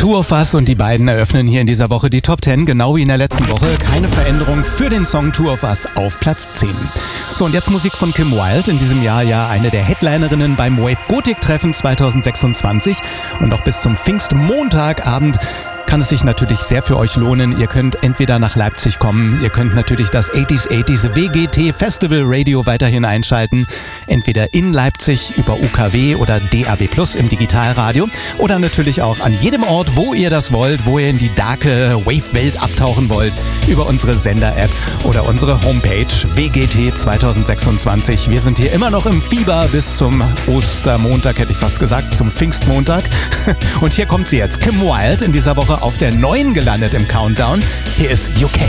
Two of Us und die beiden eröffnen hier in dieser Woche die Top 10, genau wie in der letzten Woche. Keine Veränderung für den Song Two of Us auf Platz 10. So, und jetzt Musik von Kim Wilde, in diesem Jahr ja eine der Headlinerinnen beim Wave Gothic Treffen 2026 und auch bis zum Pfingstmontagabend kann es sich natürlich sehr für euch lohnen. Ihr könnt entweder nach Leipzig kommen, ihr könnt natürlich das 80s WGT Festival Radio weiterhin einschalten, entweder in Leipzig über UKW oder DAB+ im Digitalradio oder natürlich auch an jedem Ort, wo ihr das wollt, wo ihr in die darke Wave-Welt abtauchen wollt, über unsere Sender-App oder unsere Homepage WGT 2026. Wir sind hier immer noch im Fieber bis zum Ostermontag, hätte ich fast gesagt, zum Pfingstmontag. Und hier kommt sie jetzt, Kim Wilde, in dieser Woche auf der 9 gelandet im Countdown. Hier ist UK.